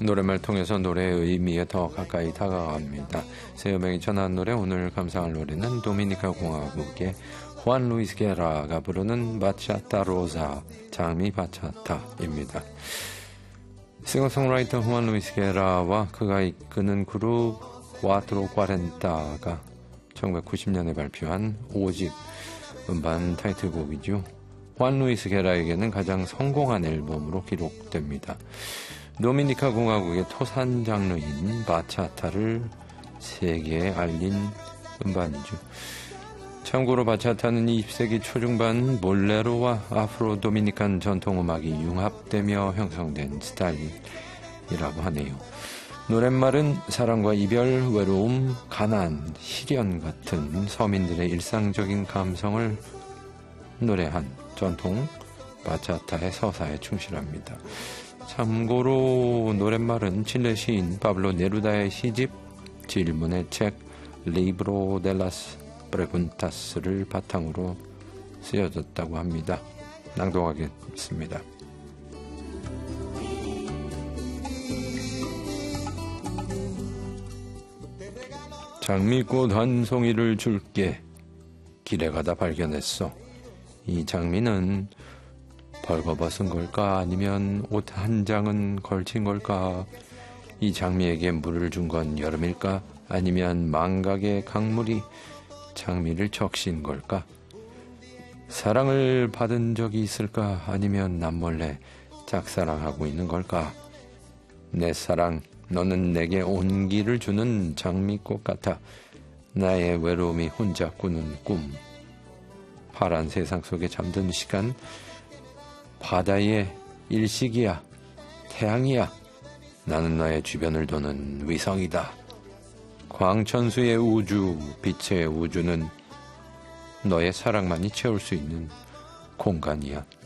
노랫말 통해서 노래의 의미에 더 가까이 다가갑니다. 세여명이 전한 노래, 오늘 감상할 노래는 도미니카 공화국의 후안 루이스 게라가 부르는 바차타 로사, 장미 바차타입니다. 싱어송라이터 후안 루이스 게라와 그가 이끄는 그룹 와트로 과렌타가 1990년에 발표한 5집 음반 타이틀곡이죠. 후안 루이스 게라에게는 가장 성공한 앨범으로 기록됩니다. 도미니카 공화국의 토산 장르인 바차타를 세계에 알린 음반이죠. 참고로 바차타는 20세기 초중반 볼레로와 아프로 도미니칸 전통음악이 융합되며 형성된 스타일이라고 하네요. 노랫말은 사랑과 이별, 외로움, 가난, 시련 같은 서민들의 일상적인 감성을 노래한 전통 바차타의 서사에 충실합니다. 참고로 노랫말은 칠레 시인 파블로 네루다의 시집 질문의 책 리브로 델라스 프레군타스를 바탕으로 쓰여졌다고 합니다. 낭독하겠습니다. 장미꽃 한 송이를 줄게. 길에 가다 발견했어. 이 장미는 벌거벗은 걸까? 아니면 옷 한 장은 걸친 걸까? 이 장미에게 물을 준 건 여름일까? 아니면 망각의 강물이 장미를 적신 걸까? 사랑을 받은 적이 있을까? 아니면 남몰래 짝사랑하고 있는 걸까? 내 사랑, 너는 내게 온기를 주는 장미꽃 같아. 나의 외로움이 혼자 꾸는 꿈. 파란 세상 속에 잠든 시간, 바다의 일식이야, 태양이야. 나는 너의 주변을 도는 위성이다. 광천수의 우주, 빛의 우주는 너의 사랑만이 채울 수 있는 공간이야.